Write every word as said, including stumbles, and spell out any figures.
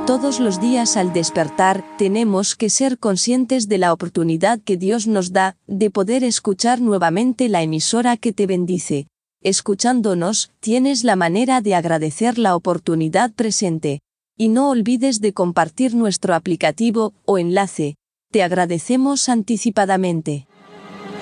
Todos los días al despertar, tenemos que ser conscientes de la oportunidad que Dios nos da, de poder escuchar nuevamente la emisora que te bendice. Escuchándonos, tienes la manera de agradecer la oportunidad presente. Y no olvides de compartir nuestro aplicativo o enlace. Te agradecemos anticipadamente.